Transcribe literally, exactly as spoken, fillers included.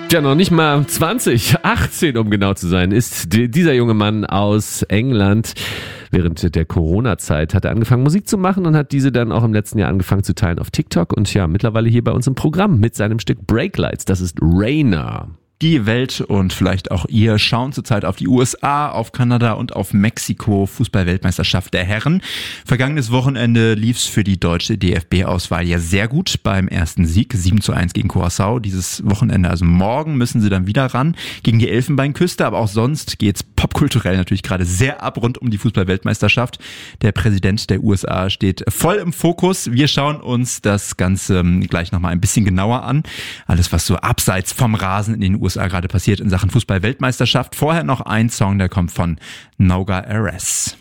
Tja, noch nicht mal zwanzig, achtzehn, um genau zu sein, ist dieser junge Mann aus England. Während der Corona-Zeit hat er angefangen, Musik zu machen und hat diese dann auch im letzten Jahr angefangen zu teilen auf TikTok und ja, mittlerweile hier bei uns im Programm mit seinem Stück Breaklights. Das ist Rainer. Die Welt und vielleicht auch ihr schauen zurzeit auf die U S A, auf Kanada und auf Mexiko. Fußball-Weltmeisterschaft der Herren. Vergangenes Wochenende lief's für die deutsche D F B-Auswahl ja sehr gut beim ersten Sieg. sieben zu eins gegen Curaçao. Dieses Wochenende, also morgen, müssen sie dann wieder ran gegen die Elfenbeinküste. Aber auch sonst geht's popkulturell natürlich gerade sehr ab rund um die Fußball-Weltmeisterschaft. Der Präsident der U S A steht voll im Fokus. Wir schauen uns das Ganze gleich nochmal ein bisschen genauer an. Alles, was so abseits vom Rasen in den U S A gerade passiert in Sachen Fußball-Weltmeisterschaft. Vorher noch ein Song, der kommt von Noga Ares.